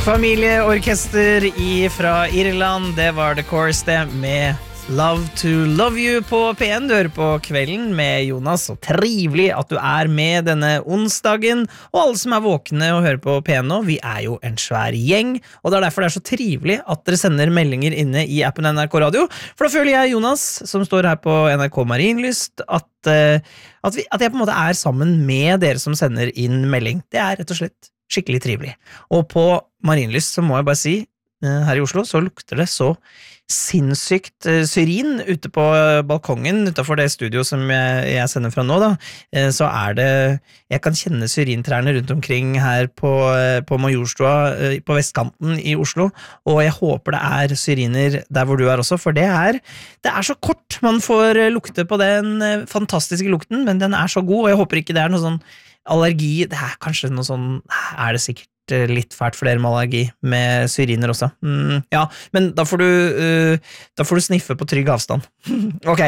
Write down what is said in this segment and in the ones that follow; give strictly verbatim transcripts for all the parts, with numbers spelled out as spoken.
Familieorkester i fra Irland, det var The Course det med Love to Love You på P en. Du hører på Kvelden med Jonas, og trivelig at du er med denne onsdagen. Og alle som er våkne og hører på P en nå, vi er jo en svær gjeng, og det er derfor det er så trivelig at dere sender meldinger inne i appen N R K Radio. For da føler jeg, Jonas, som står her på N R K Marienlyst, at, uh, at, vi, at jeg på en måte er sammen med dere som sender inn melding. Det er rett og slett skikkelig trivelig. Og på Marienlyst så må jeg bare si, her i Oslo så lukter det så sinnssykt syrin ute på balkongen utenfor det studio som jeg, jeg sender fra nå da, så er det, jeg kan kjenne syrintrærne rundt omkring her på, på Majorstua på vestkanten i Oslo, og jeg håper det er syriner der hvor du er også, for det er, det er så kort man får lukte på den fantastiske lukten, men den er så god, og jeg håper ikke det er noe sånn allergi, det er kanskje noe sånn, er det sikkert litt fælt for dere med allergi, med syriner også. Mm, ja, men da får du uh, da får du sniffe på trygg avstand. Ok,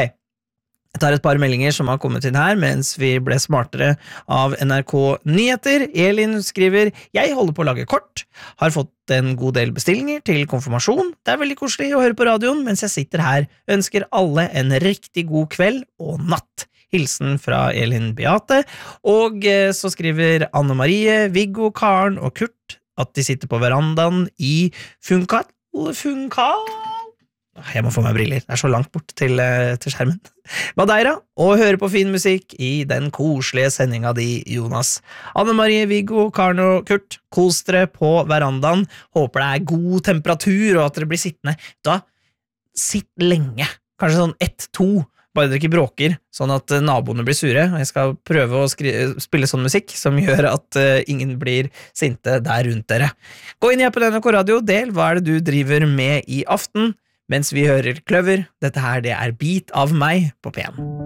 jeg tar et par meldinger som har kommet inn her, mens vi ble smartere av N R K Nyheter. Elin skriver, jeg holder på å lage kort, har fått en god del bestillinger til konfirmasjon. Det er veldig koselig å høre på radioen, mens jeg sitter her, ønsker alle en riktig god kveld og natt. Hilsen fra Elin Beate, og så skriver Anne Marie, Viggo, Karen og Kurt at de sitter på verandaen i Funkal, Funkal, jeg må få meg briller, det er så langt bort til, til skjermen, Madeira, og hører på fin musikk i den koselige sendinga di, Jonas. Anne Marie, Viggo, Karen og Kurt, kos dere på verandaen, håper det er god temperatur og at dere blir sittende, da sitt lenge, kanskje sånn ett, to, bare dere ikke bråker, sånn at naboene blir sure, og jeg skal prøve å spille sånn musikk som gjør at uh, ingen blir sinte der rundt dere. Gå inn i appen N R K Radio, del hva er det du driver med i aften, mens vi hører Kløver. Dette her, det er Beat av meg på P en.